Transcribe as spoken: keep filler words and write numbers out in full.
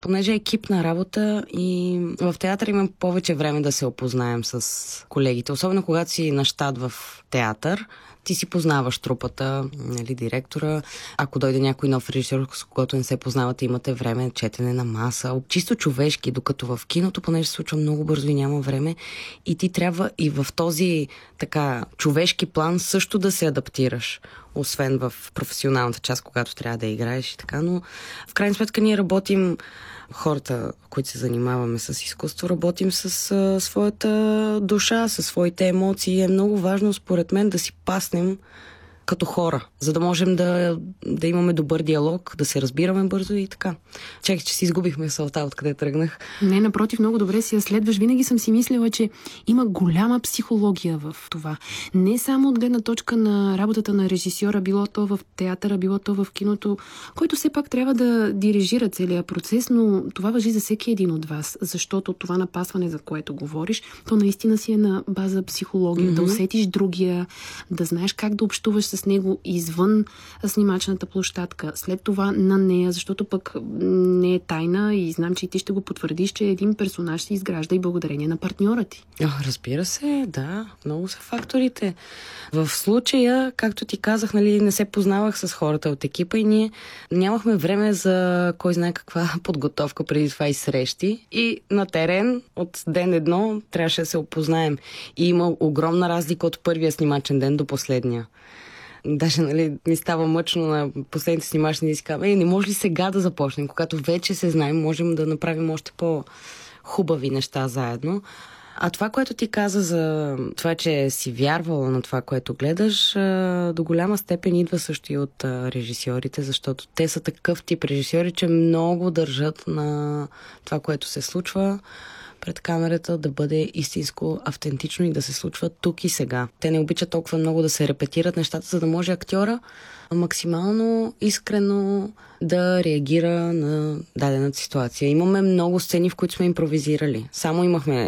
понеже е екипна работа и в театър имам повече време да се опознаем с колегите. Особено когато си на щат в театър, ти си познаваш трупата, нали, директора. Ако дойде някой нов режисьор, с когото не се познавате, имате време, четене на маса. Чисто човешки, докато в киното, понеже се случва много бързо и няма време. И ти трябва и в този така човешки план също да се адаптираш. Освен в професионалната част, когато трябва да играеш и така. Но в крайна сметка ние работим, хората, които се занимаваме с изкуство, работим с а, своята душа, със своите емоции. Е много важно, според мен, да си паснем като хора, за да можем да, да имаме добър диалог, да се разбираме бързо и така. Чакай, че си изгубихме мисълта, откъде тръгнах. Не, напротив, много добре си я следваш. Винаги съм си мислила, че има голяма психология в това. Не само от гледна точка на работата на режисьора, било то в театъра, било то в киното, който все пак трябва да дирижира целият процес, но това важи за всеки един от вас, защото това напасване, за което говориш, то наистина си е на база психология. Mm-hmm. Да усетиш другия, да знаеш как да общуваш с него извън снимачната площадка, след това на нея, защото пък не е тайна и знам, че и ти ще го потвърдиш, че един персонаж се изгражда и благодарение на партньора ти. О, разбира се, да. Много са факторите. В случая, както ти казах, нали, не се познавах с хората от екипа и ние нямахме време за кой знае каква подготовка преди това и срещи. И на терен от ден едно трябваше да се опознаем. И има огромна разлика от първия снимачен ден до последния. Даже, нали, ми става мъчно на последните снимачни да си казвам, е, не може ли сега да започнем? Когато вече се знаем, можем да направим още по-хубави неща заедно. А това, което ти каза за това, че си вярвала на това, което гледаш, до голяма степен идва също и от режисьорите, защото те са такъв тип режисьори, че много държат на това, което се случва пред камерата, да бъде истинско, автентично и да се случва тук и сега. Те не обичат толкова много да се репетират нещата, за да може актьора максимално искрено да реагира на дадената ситуация. Имаме много сцени, в които сме импровизирали. Само имахме